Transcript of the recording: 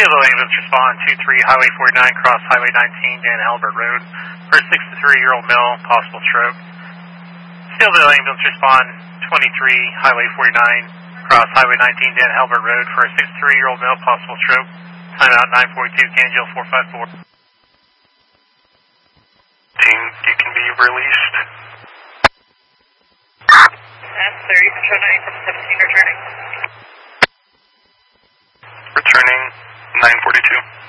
Steelville ambulance respond 23 Highway 49 cross Highway 19 Dan Halbert Road for a 63-year-old male, possible stroke. Steelville ambulance respond 23 Highway 49 cross Highway 19 Dan Halbert Road for a 63-year-old male, possible stroke. Timeout 942, Cangill 454. Team, you can be released. That's 30, Control 9 from 17 returning. Returning 942.